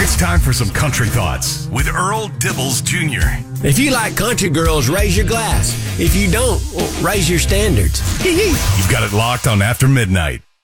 It's time for some country thoughts with Earl Dibbles Jr. If you like country girls, raise your glass. If you don't, well, raise your standards. You've got it locked on After Midnight.